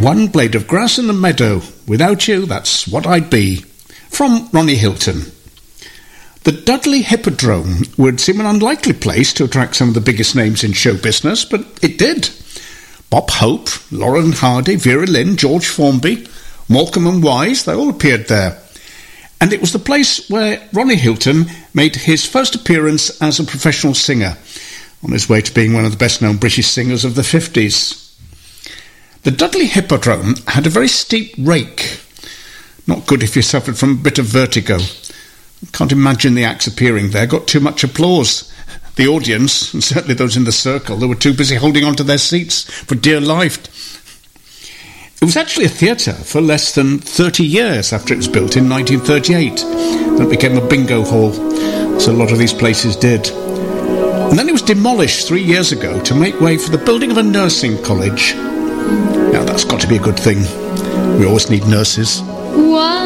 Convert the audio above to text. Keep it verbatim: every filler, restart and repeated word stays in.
One blade of grass in the meadow. Without you, that's what I'd be. From Ronnie Hilton. The Dudley Hippodrome would seem an unlikely place to attract some of the biggest names in show business, but it did. Bob Hope, Lauren Hardy, Vera Lynn, George Formby, Morecambe and Wise, they all appeared there. And it was the place where Ronnie Hilton made his first appearance as a professional singer, on his way to being one of the best-known British singers of the fifties. The Dudley Hippodrome had a very steep rake. Not good if you suffered from a bit of vertigo. Can't imagine the acts appearing there got too much applause. The audience, and certainly those in the circle, they were too busy holding on to their seats for dear life. It was actually a theatre for less than thirty years after it was built in nineteen thirty-eight. Then it became a bingo hall, so a lot of these places did. And then it was demolished three years ago to make way for the building of a nursing college. Now that's got to be a good thing. We always need nurses. What?